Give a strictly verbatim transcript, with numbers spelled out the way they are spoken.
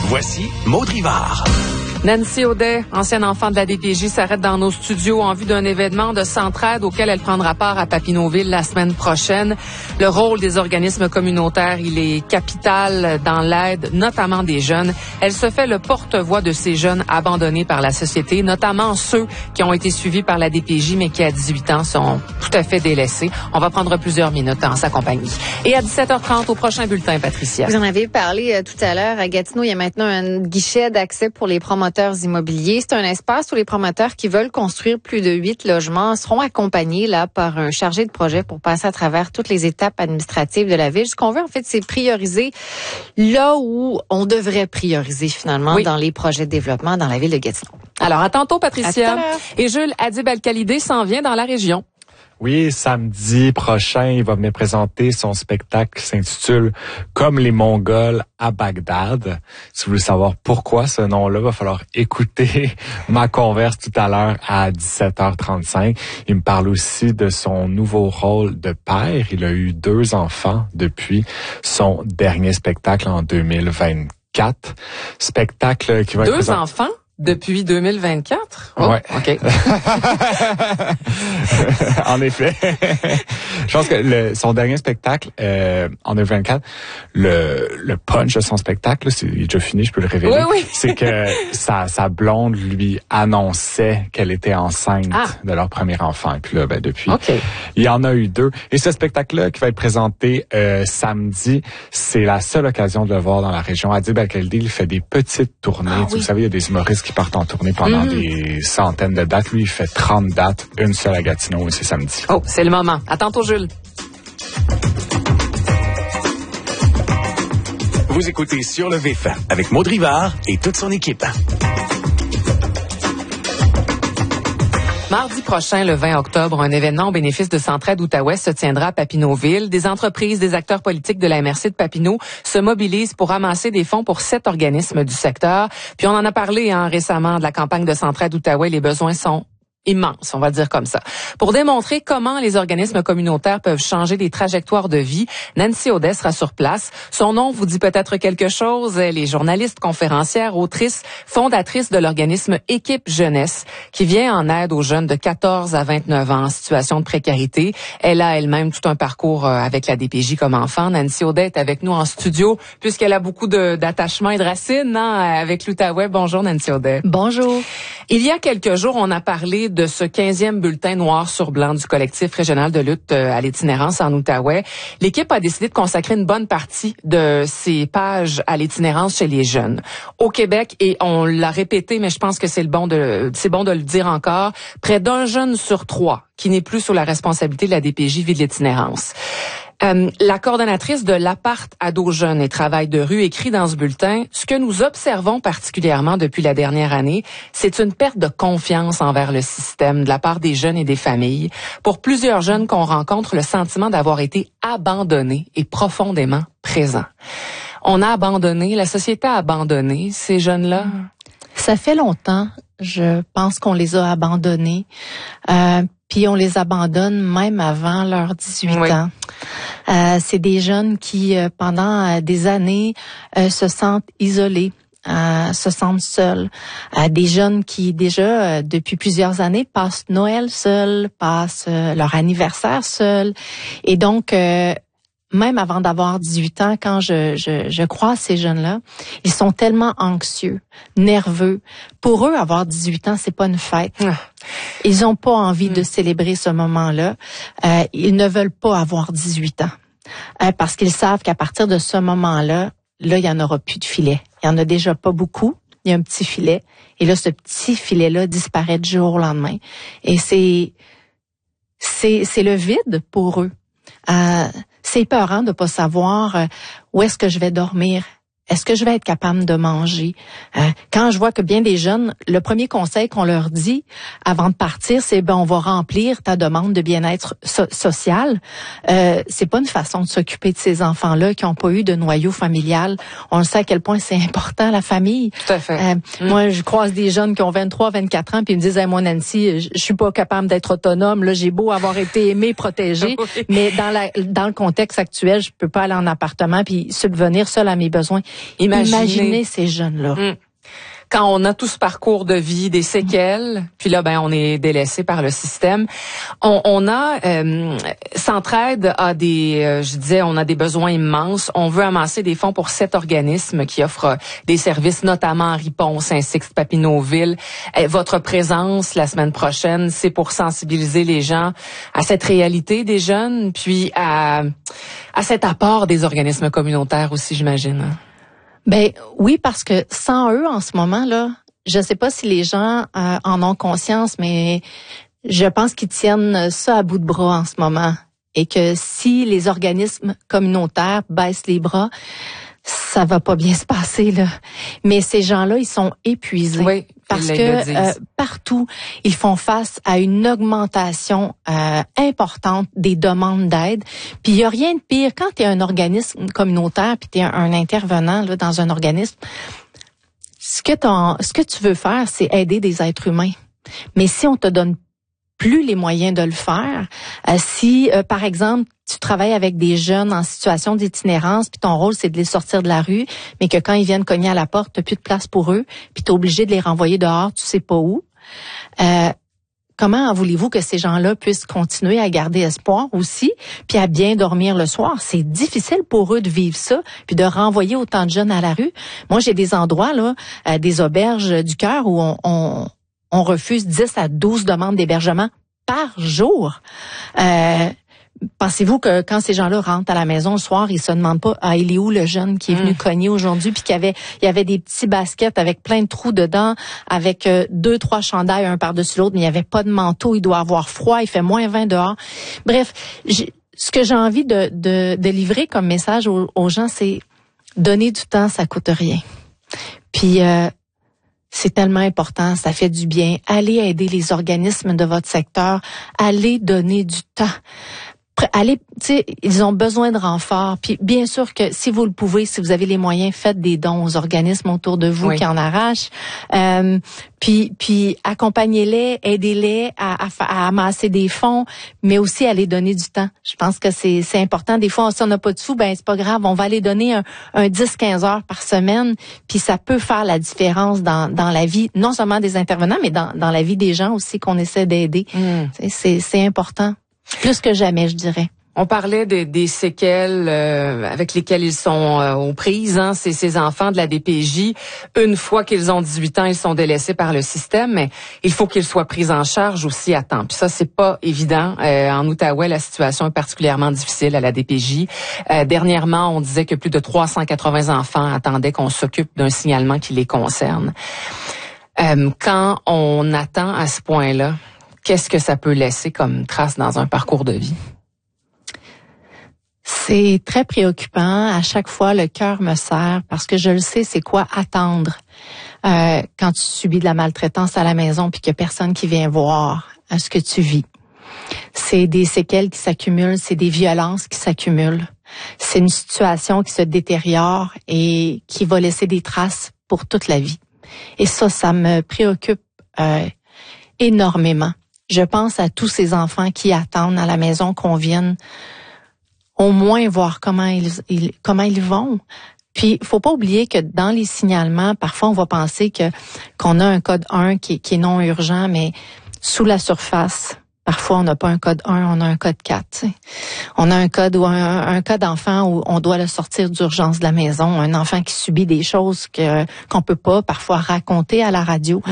Voici Maud Rivard. Nancy Audet, ancienne enfant de la D P J, s'arrête dans nos studios en vue d'un événement de Centraide auquel elle prendra part à Papineauville la semaine prochaine. Le rôle des organismes communautaires, il est capital dans l'aide, notamment des jeunes. Elle se fait le porte-voix de ces jeunes abandonnés par la société, notamment ceux qui ont été suivis par la D P J, mais qui à dix-huit ans sont tout à fait délaissés. On va prendre plusieurs minutes en sa compagnie. Et à dix-sept heures trente, au prochain bulletin, Patricia. Vous en avez parlé euh, tout à l'heure. À Gatineau, il y a maintenant un guichet d'accès pour les promoteurs immobiliers. C'est un espace où les promoteurs qui veulent construire plus de huit logements seront accompagnés là par un chargé de projet pour passer à travers toutes les étapes administratives de la ville. Ce qu'on veut, en fait, c'est prioriser là où on devrait prioriser finalement oui. dans les projets de développement dans la ville de Gatineau. Alors, à tantôt, Patricia. À tout à l'heure. Et Jules Adib Al-Khalidé s'en vient dans la région. Oui, samedi prochain, il va venir présenter son spectacle qui s'intitule « Comme les Mongols à Bagdad ». Si vous voulez savoir pourquoi ce nom-là, il va falloir écouter ma converse tout à l'heure à dix-sept heures trente-cinq. Il me parle aussi de son nouveau rôle de père. Il a eu deux enfants depuis son dernier spectacle en deux mille vingt-quatre. Spectacle qui va Deux être présent... enfants? Depuis deux mille vingt-quatre? Oh, ouais. OK. En effet. Je pense que le, son dernier spectacle, euh, en deux mille vingt-quatre, le, le punch de son spectacle, là, c'est, il est déjà fini, je peux le révéler. Oui, oui. C'est que sa, sa blonde lui annonçait qu'elle était enceinte ah. de leur premier enfant. Et puis là, ben, depuis, okay. il y en a eu deux. Et ce spectacle-là, qui va être présenté euh, samedi, c'est la seule occasion de le voir dans la région. Adib Al-Khalidé, il fait des petites tournées. Ah, oui. Vous savez, il y a des humoristes qui partent en tournée pendant mmh. des centaines de dates. Lui, il fait trente dates, une seule à Gatineau, et c'est samedi. Oh, c'est le moment. À tantôt, Jules. Vous écoutez Sur le vif avec Maud Rivard et toute son équipe. Mardi prochain, le vingt octobre, un événement au bénéfice de Centraide Outaouais se tiendra à Papineauville. Des entreprises, des acteurs politiques de la M R C de Papineau se mobilisent pour ramasser des fonds pour sept organismes du secteur. Puis on en a parlé hein, récemment de la campagne de Centraide Outaouais. Les besoins sont immense, on va dire comme ça. Pour démontrer comment les organismes communautaires peuvent changer des trajectoires de vie, Nancy Audet sera sur place. Son nom vous dit peut-être quelque chose. Elle est journaliste, conférencière, autrice, fondatrice de l'organisme Équipe Jeunesse, qui vient en aide aux jeunes de quatorze à vingt-neuf ans en situation de précarité. Elle a elle-même tout un parcours avec la D P J comme enfant. Nancy Audet est avec nous en studio, puisqu'elle a beaucoup de, d'attachements et de racines hein, avec l'Outaouais. Bonjour Nancy Audet. Bonjour. Il y a quelques jours, on a parlé de ce quinzième bulletin noir sur blanc du collectif régional de lutte à l'itinérance en Outaouais. L'équipe a décidé de consacrer une bonne partie de ces pages à l'itinérance chez les jeunes. Au Québec, et on l'a répété, mais je pense que c'est le bon de, c'est bon de le dire encore, près d'un jeune sur trois qui n'est plus sous la responsabilité de la D P J vit de l'itinérance. Euh, la coordonnatrice de l'appart Ados Jeunes et Travail de rue écrit dans ce bulletin, ce que nous observons particulièrement depuis la dernière année, c'est une perte de confiance envers le système de la part des jeunes et des familles. Pour plusieurs jeunes qu'on rencontre, le sentiment d'avoir été abandonnés est profondément présent. On a abandonné, la société a abandonné ces jeunes-là. Ça fait longtemps, je pense qu'on les a abandonnés. Euh, Puis on les abandonne même avant leurs dix-huit oui. ans. Euh, c'est des jeunes qui, euh, pendant euh, des années, euh, se sentent isolés, euh, se sentent seuls. Euh, des jeunes qui, déjà, euh, depuis plusieurs années, passent Noël seuls, passent euh, leur anniversaire seuls. Et donc, euh, même avant d'avoir dix-huit ans, quand je, je, je croise ces jeunes-là, ils sont tellement anxieux, nerveux. Pour eux, avoir dix-huit ans, c'est pas une fête. Ils ont pas envie mmh. de célébrer ce moment-là. Euh, ils ne veulent pas avoir dix-huit ans. Euh, parce qu'ils savent qu'à partir de ce moment-là, là, il y en aura plus de filet. Il y en a déjà pas beaucoup. Il y a un petit filet. Et là, ce petit filet-là disparaît du jour au lendemain. Et c'est, c'est, c'est le vide pour eux. Euh, c'est épeurant de pas savoir euh, où est-ce que je vais dormir. Est-ce que je vais être capable de manger? Euh, quand je vois que bien des jeunes, le premier conseil qu'on leur dit avant de partir, c'est ben on va remplir ta demande de bien-être so- social. Euh, c'est pas une façon de s'occuper de ces enfants-là qui n'ont pas eu de noyau familial. On le sait à quel point c'est important la famille. Tout à fait. Euh, mmh. Moi, je croise des jeunes qui ont vingt-trois, vingt-quatre ans puis ils me disent hey, moi Nancy, je, je suis pas capable d'être autonome. Là, j'ai beau avoir été aimé, protégé, oui. mais dans la dans le contexte actuel, je peux pas aller en appartement puis subvenir seul à mes besoins. Imaginez, Imaginez ces jeunes-là. Hum. Quand on a tout ce parcours de vie, des séquelles, puis là, ben, on est délaissé par le système. On, on a, euh, Centraide a des, euh, je disais, on a des besoins immenses. On veut amasser des fonds pour sept organismes qui offrent des services, notamment à Ripon, Saint-Sixte, Papineauville. Et votre présence la semaine prochaine, c'est pour sensibiliser les gens à cette réalité des jeunes, puis à, à cet apport des organismes communautaires aussi, j'imagine. Ben oui, parce que sans eux, en ce moment là, je sais pas si les gens euh, en ont conscience, mais je pense qu'ils tiennent ça à bout de bras en ce moment, et que si les organismes communautaires baissent les bras, ça va pas bien se passer là. Mais ces gens-là, ils sont épuisés. Oui, parce ils que le euh, partout, ils font face à une augmentation euh, importante des demandes d'aide. Puis il y a rien de pire quand tu es un organisme communautaire puis tu es un, un intervenant là dans un organisme. Ce que t'en, ce que tu veux faire, c'est aider des êtres humains. Mais si on te donne plus les moyens de le faire, euh, si euh, par exemple tu travailles avec des jeunes en situation d'itinérance, puis ton rôle c'est de les sortir de la rue, mais que quand ils viennent cogner à la porte, t'as plus de place pour eux, puis t'es obligé de les renvoyer dehors, tu sais pas où. Euh, comment voulez-vous que ces gens-là puissent continuer à garder espoir aussi, puis à bien dormir le soir? C'est difficile pour eux de vivre ça, puis de renvoyer autant de jeunes à la rue. Moi, j'ai des endroits là, euh, des auberges du cœur où on, on on refuse dix à douze demandes d'hébergement par jour. Euh, Pensez-vous que quand ces gens-là rentrent à la maison le soir, ils se demandent pas, ah, il est où le jeune qui est venu mmh. cogner aujourd'hui, puis qu'il y avait, il y avait des petits baskets avec plein de trous dedans, avec euh, deux, trois chandails un par-dessus l'autre, mais il n'y avait pas de manteau, il doit avoir froid, il fait moins vingt dehors. Bref, j'ai, ce que j'ai envie de, de, de livrer comme message aux, aux gens, c'est donner du temps, ça coûte rien. Puis, euh, c'est tellement important, ça fait du bien. Allez aider les organismes de votre secteur, allez donner du temps. Allez, tu sais, ils ont besoin de renforts. Puis bien sûr que si vous le pouvez, si vous avez les moyens, faites des dons aux organismes autour de vous oui. qui en arrachent. Euh, puis, puis accompagnez-les, aidez-les à, à, à amasser des fonds, mais aussi à les donner du temps. Je pense que c'est, c'est important. Des fois, si on n'a pas de sous, ben c'est pas grave. On va aller donner un, un dix quinze heures par semaine, puis ça peut faire la différence dans, dans la vie, non seulement des intervenants, mais dans, dans la vie des gens aussi qu'on essaie d'aider. Mm. C'est, c'est important. Plus que jamais, je dirais. On parlait de, des séquelles euh, avec lesquelles ils sont euh, aux prises. Hein. C'est ces enfants de la D P J. Une fois qu'ils ont dix-huit ans, ils sont délaissés par le système, mais il faut qu'ils soient pris en charge aussi à temps. Puis ça, c'est pas évident. Euh, en Outaouais, la situation est particulièrement difficile à la D P J. Euh, dernièrement, on disait que plus de trois cent quatre-vingts enfants attendaient qu'on s'occupe d'un signalement qui les concerne. Euh, quand on attend à ce point-là, qu'est-ce que ça peut laisser comme trace dans un parcours de vie? C'est très préoccupant. À chaque fois, le cœur me serre parce que je le sais, c'est quoi attendre euh, quand tu subis de la maltraitance à la maison puis qu'il n'y a personne qui vient voir à ce que tu vis. C'est des séquelles qui s'accumulent, c'est des violences qui s'accumulent. C'est une situation qui se détériore et qui va laisser des traces pour toute la vie. Et ça, ça me préoccupe euh, énormément. Je pense à tous ces enfants qui attendent à la maison qu'on vienne au moins voir comment ils, ils comment ils vont. Puis, faut pas oublier que dans les signalements, parfois on va penser que qu'on a un code un qui, qui est non urgent, mais sous la surface, parfois on n'a pas un code un, on a un code quatre. T'sais. On a un code ou un, un cas d'enfant où on doit le sortir d'urgence de la maison, un enfant qui subit des choses que qu'on peut pas parfois raconter à la radio.